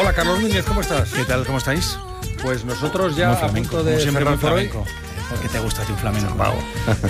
Hola, Carlos Núñez, ¿cómo estás? ¿Qué tal? ¿Cómo estáis? Pues nosotros ya a punto de siempre cerrar por hoy. Porque te gusta a ti un flamenco. Vamos.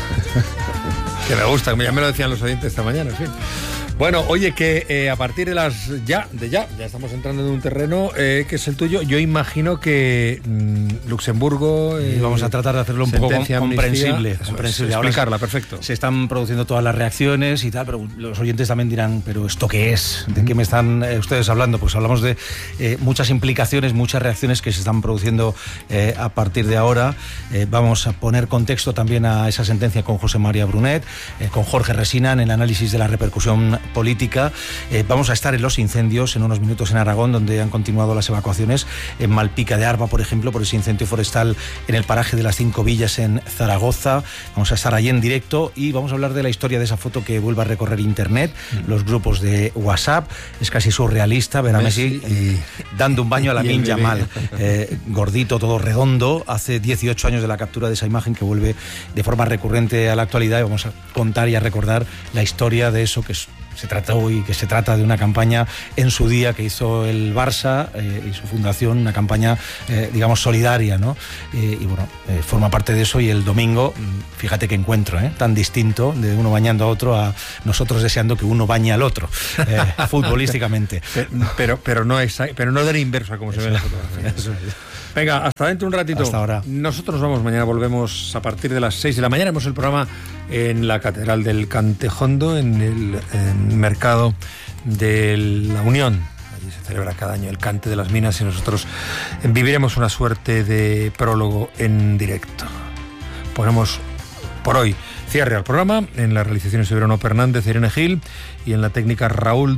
Que me gusta, ya me lo decían los oyentes esta mañana, en fin. Bueno, oye, que a partir de ya estamos entrando en un terreno que es el tuyo. Yo imagino que Luxemburgo... y vamos a tratar de hacerlo un poco comprensible. Explicarla, ahora perfecto. Se están produciendo todas las reacciones y tal, pero los oyentes también dirán, ¿pero esto qué es? ¿De qué me están ustedes hablando? Pues hablamos de muchas implicaciones, muchas reacciones que se están produciendo a partir de ahora. Vamos a poner contexto también a esa sentencia con José María Brunet, con Jorge Resina en el análisis de la repercusión política. Vamos a estar en los incendios en unos minutos en Aragón, donde han continuado las evacuaciones en Malpica de Arba, por ejemplo, por ese incendio forestal en el paraje de las 5 Villas en Zaragoza. Vamos a estar allí en directo y vamos a hablar de la historia de esa foto que vuelve a recorrer internet, los grupos de WhatsApp. Es casi surrealista ver a Messi dando un baño a Lamine Yamal, gordito, todo redondo. Hace 18 años de la captura de esa imagen que vuelve de forma recurrente a la actualidad, y vamos a contar y a recordar la historia de eso que se trata de una campaña en su día que hizo el Barça y su fundación, una campaña, digamos, solidaria, ¿no? Y bueno, forma parte de eso. Y el domingo, fíjate qué encuentro, tan distinto, de uno bañando a otro a nosotros deseando que uno bañe al otro, futbolísticamente. Pero no de la inversa, como se ve en la fotografía. Eso es. Venga, hasta dentro un ratito. Hasta ahora. Nosotros vamos, mañana volvemos a partir de las 6 de la mañana. Hemos el programa en la Catedral del Cantejondo, en el mercado de la Unión. Allí se celebra cada año el Cante de las Minas y nosotros viviremos una suerte de prólogo en directo. Ponemos por hoy cierre al programa. En la realización estuvieron Ope Hernández, Irene Gil, y en la técnica Raúl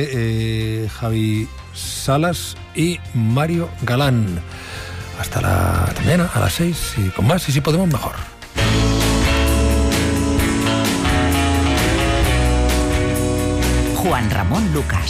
Duque, Javi Salas y Mario Galán. Hasta la mañana, a las 6, y con más, y si podemos, mejor. Juan Ramón Lucas.